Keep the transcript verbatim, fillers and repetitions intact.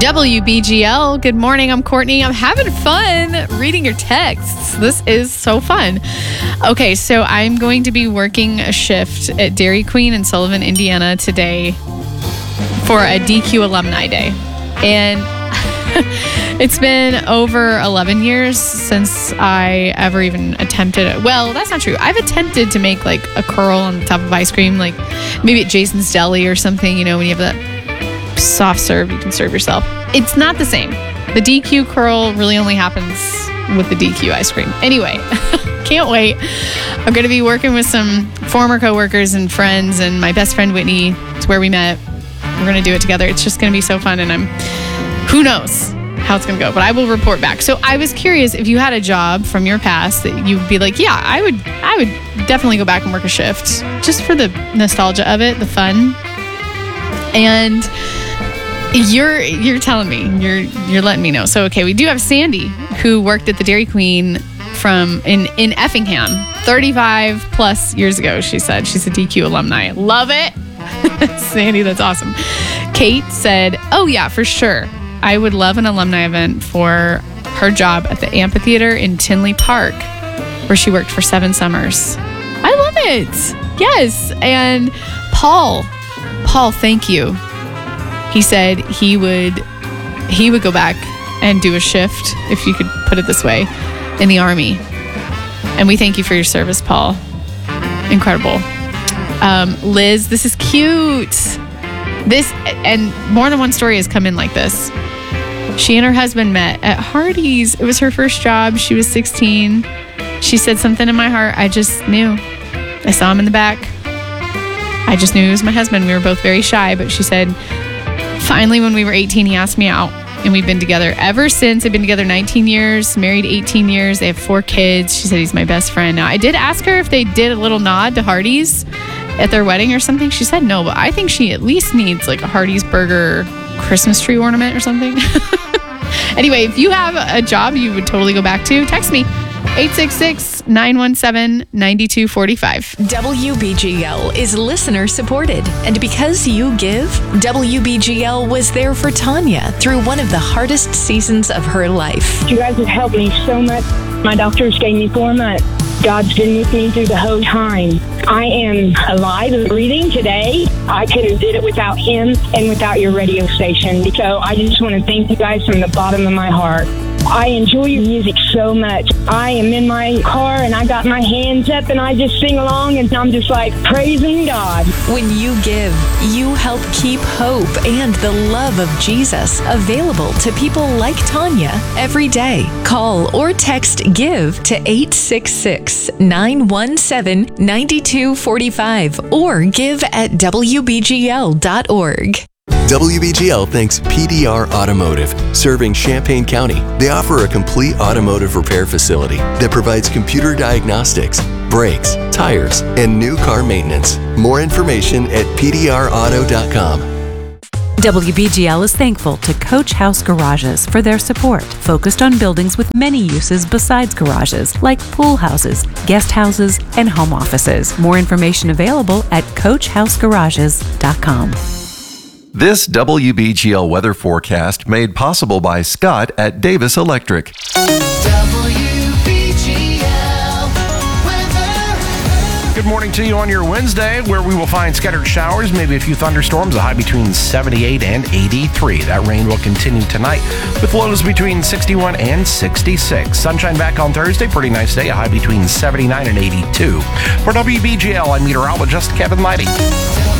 W B G L, good morning. I'm Courtney. I'm having fun reading your texts. This is so fun. Okay, so I'm going to be working a shift at Dairy Queen in Sullivan, Indiana today for a D Q Alumni Day. And it's been over eleven years since I ever even attempted it. Well, that's not true. I've attempted to make like a curl on the top of ice cream, like maybe at Jason's Deli or something, you know, when you have that soft serve, you can serve yourself. It's not the same. The D Q curl really only happens with the D Q ice cream. Anyway, can't wait. I'm going to be working with some former coworkers and friends, and my best friend Whitney. It's where we met. We're going to do it together. It's just going to be so fun, and I'm, who knows how it's going to go, but I will report back. So I was curious if you had a job from your past that you'd be like, yeah, I would, I would definitely go back and work a shift just for the nostalgia of it, the fun. And You're you're telling me, you're you're letting me know. So okay, we do have Sandy, who worked at the Dairy Queen from in, in Effingham thirty-five plus years ago. She said she's a D Q alumni. Love it. Sandy, that's awesome. Kate said, oh yeah, for sure. I would love an alumni event for her job at the amphitheater in Tinley Park, where she worked for seven summers. I love it. Yes. And Paul, Paul, thank you. He said he would he would go back and do a shift, if you could put it this way, in the Army. And we thank you for your service, Paul. Incredible. Um, Liz, this is cute. This, and more than one story has come in like this. She and her husband met at Hardee's. It was her first job. She was sixteen. She said something in my heart. I just knew. I saw him in the back. I just knew he was my husband. We were both very shy, but she said, finally, when we were eighteen, he asked me out, and we've been together ever since. They've been together nineteen years, married eighteen years. They have four kids. She said he's my best friend. Now, I did ask her if they did a little nod to Hardee's at their wedding or something. She said no, but I think she at least needs like a Hardee's burger Christmas tree ornament or something. Anyway, if you have a job you would totally go back to, text me. eight six six, nine one seven, nine two four five. W B G L is listener supported. And because you give, W B G L was there for Tanya through one of the hardest seasons of her life. You guys have helped me so much. My doctors gave me four months. God's been with me through the whole time. I am alive and breathing today. I couldn't have did it without him and without your radio station. So I just want to thank you guys from the bottom of my heart. I enjoy your music so much. I am in my car and I got my hands up and I just sing along and I'm just like praising God. When you give, you help keep hope and the love of Jesus available to people like Tanya every day. Call or text GIVE to eight six six, nine one seven, nine two four five or give at W B G L dot org. W B G L thanks P D R Automotive, serving Champaign County. They offer a complete automotive repair facility that provides computer diagnostics, brakes, tires, and new car maintenance. More information at P D R auto dot com. W B G L is thankful to Coach House Garages for their support, focused on buildings with many uses besides garages, like pool houses, guest houses, and home offices. More information available at coach house garages dot com. This W B G L weather forecast made possible by Scott at Davis Electric. W B G L weather. Good morning to you on your Wednesday, where we will find scattered showers, maybe a few thunderstorms, a high between seventy-eight and eighty-three. That rain will continue tonight with lows between sixty-one and sixty-six. Sunshine back on Thursday, pretty nice day, a high between seventy-nine and eighty-two. For W B G L, I'm meteorologist Kevin Lighty.